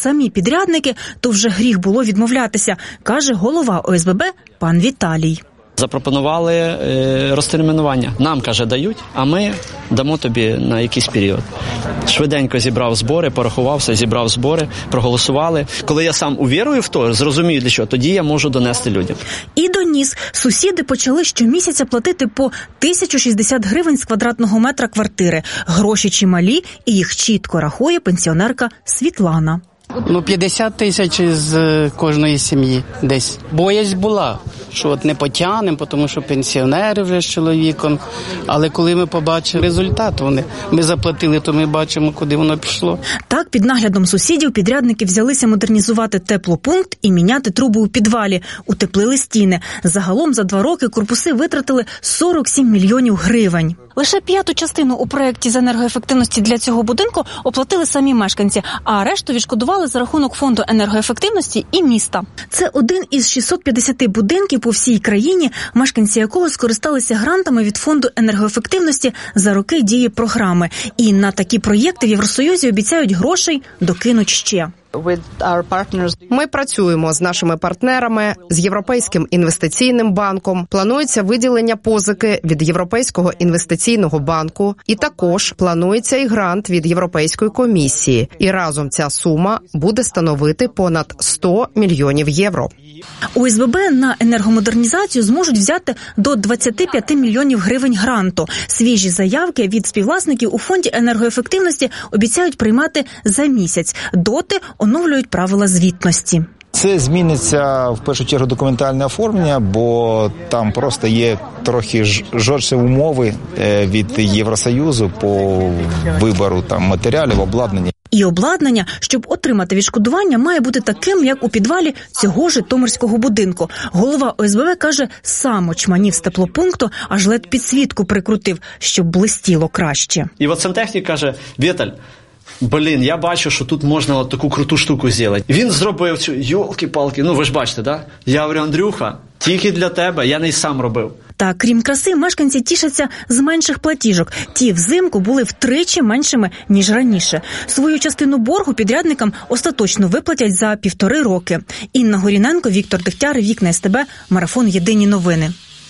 самі підрядники, то вже гріх було відмовлятися, каже голова ОСББ пан Віталій. Запропонували розтермінування. Нам, каже, дають, а ми дамо тобі на якийсь період. Швиденько зібрав збори, порахувався, зібрав збори, проголосували. Коли я сам увірую в то, зрозумію для чого, тоді я можу донести людям. І доніс. Сусіди почали щомісяця платити по 1060 гривень з квадратного метра квартири. Гроші чималі, і їх чітко рахує пенсіонерка Світлана. 50 тисяч з кожної сім'ї десь. Боязнь була, що от не потягнемо, тому що пенсіонери вже з чоловіком. Але коли ми побачили результат, ми заплатили, то ми бачимо, куди воно пішло. Так, під наглядом сусідів підрядники взялися модернізувати теплопункт і міняти труби у підвалі. Утеплили стіни. Загалом за 2 роки корпуси витратили 47 мільйонів гривень. Лише 1/5 частину у проєкті з енергоефективності для цього будинку оплатили самі мешканці, а решту відшкодували за рахунок фонду енергоефективності і міста. Це один із 650 будинків по всій країні, мешканці якого скористалися грантами від фонду енергоефективності за роки дії програми. І на такі проєкти в Євросоюзі обіцяють грошей докинуть ще. Ми працюємо з нашими партнерами, з Європейським інвестиційним банком. Планується виділення позики від Європейського інвестиційного банку. І також планується і грант від Європейської комісії. І разом ця сума буде становити понад 100 мільйонів євро. ОСББ на енергомодернізацію зможуть взяти до 25 мільйонів гривень гранту. Свіжі заявки від співвласників у фонді енергоефективності обіцяють приймати за місяць. Доти оновлюють правила звітності. Це зміниться, в першу чергу, документальне оформлення, бо там просто є трохи жорсткі умови від Євросоюзу по вибору матеріалів, обладнання. І обладнання, щоб отримати відшкодування, має бути таким, як у підвалі цього житомирського будинку. Голова ОСББ каже, сам очманів з теплопункту, аж ледь підсвітку прикрутив, щоб блистіло краще. І от сантехнік каже: Віталь, я бачу, що тут можна от таку круту штуку зробити. Він зробив цю, йолки-палки, ви ж бачите, да? Я говорю: Андрюха, тільки для тебе, я не й сам робив. Та крім краси, мешканці тішаться з менших платіжок. Ті взимку були втричі меншими, ніж раніше. Свою частину боргу підрядникам остаточно виплатять за 1,5 роки. Інна Горіненко, Віктор Дегтяр, Вікна СТБ, Марафон Єдині новини.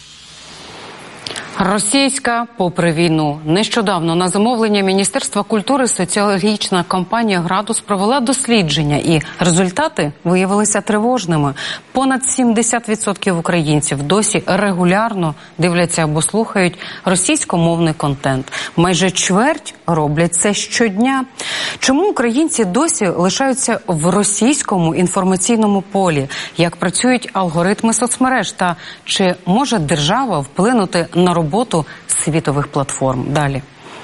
Російська попри війну. Нещодавно на замовлення Міністерства культури соціологічна компанія «Градус» провела дослідження, і результати виявилися тривожними. Понад 70% українців досі регулярно дивляться або слухають російськомовний контент. Майже чверть роблять це щодня. Чому українці досі лишаються в російському інформаційному полі? Як працюють алгоритми соцмереж? Та чи може держава вплинути на роботу світових платформ? Далі.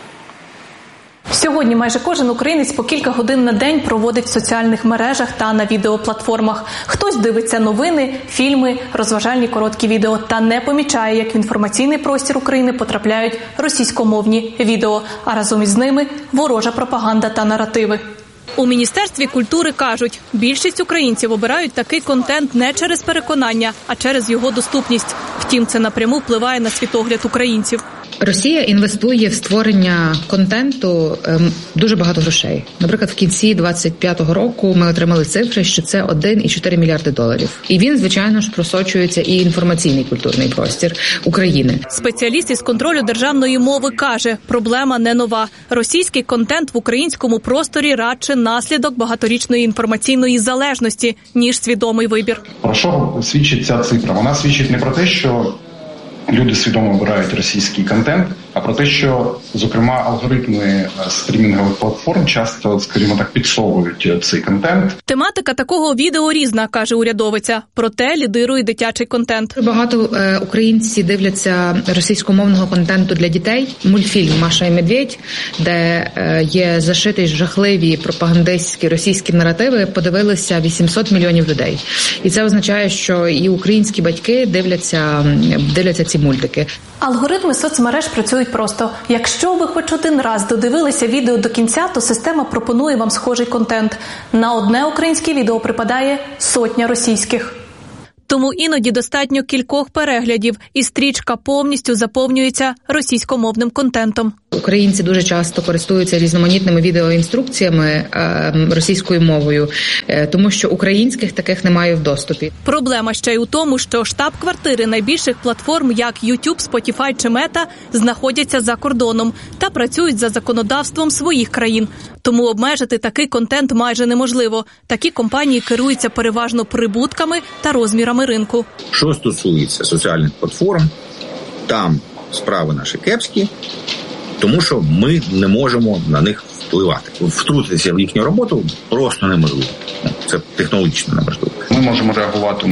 Сьогодні майже кожен українець по кілька годин на день проводить в соціальних мережах та на відеоплатформах. Хтось дивиться новини, фільми, розважальні короткі відео та не помічає, як в інформаційний простір України потрапляють російськомовні відео, а разом із ними ворожа пропаганда та наративи. У Міністерстві культури кажуть, більшість українців обирають такий контент не через переконання, а через його доступність. Втім, це напряму впливає на світогляд українців. Росія інвестує в створення контенту дуже багато грошей. Наприклад, в кінці 25-го року ми отримали цифри, що це 1,4 мільярди доларів. І він, звичайно ж, просочується і інформаційний культурний простір України. Спеціаліст із контролю державної мови каже, проблема не нова. Російський контент в українському просторі радше наслідок багаторічної інформаційної залежності, ніж свідомий вибір. Про що свідчить ця цифра? Вона свідчить не про те, що люди свідомо обирають російський контент, а про те, що, зокрема, алгоритми стрімінгових платформ часто, скажімо так, підсовують цей контент. Тематика такого відео різна, каже урядовиця. Проте лідирує дитячий контент. Багато українці дивляться російськомовного контенту для дітей. Мультфільм «Маша і Медведь», де є зашиті жахливі пропагандистські російські наративи, подивилися 800 мільйонів людей. І це означає, що і українські батьки дивляться ці мультики. Алгоритми соцмереж працюють просто. Якщо ви хоч один раз додивилися відео до кінця, то система пропонує вам схожий контент. На одне українське відео припадає 100 російських. Тому іноді достатньо кількох переглядів, і стрічка повністю заповнюється російськомовним контентом. Українці дуже часто користуються різноманітними відеоінструкціями російською мовою, тому що українських таких немає в доступі. Проблема ще й у тому, що штаб-квартири найбільших платформ, як YouTube, Spotify чи Meta, знаходяться за кордоном та працюють за законодавством своїх країн. Тому обмежити такий контент майже неможливо. Такі компанії керуються переважно прибутками та розмірами ринку. Що стосується соціальних платформ, там справи наші кепські, тому що ми не можемо на них впливати. Втрутитися в їхню роботу просто неможливо. Це технологічно неможливо. Ми можемо реагувати